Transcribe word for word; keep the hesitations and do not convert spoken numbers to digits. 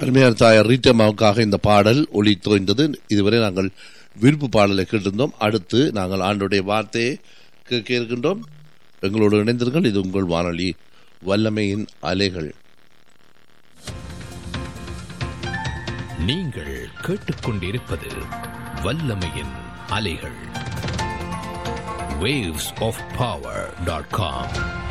அருமையான தாயார் ரீட்டம்மாவுக்காக இந்த பாடல் ஒளி தோய்ந்தது. இதுவரை நாங்கள் விருப்பு பாடலை கேட்டிருந்தோம். அடுத்து நாங்கள் ஆண்டோடைய வார்த்தையை கேட்க இருக்கின்றோம். எங்களோடு இணைந்திருங்கள். இது உங்கள் வானொலி வல்லமையின் அலைகள். நீங்கள் கேட்டுக்கொண்டிருப்பது வல்லமையின் அலைகள். waves of power dot com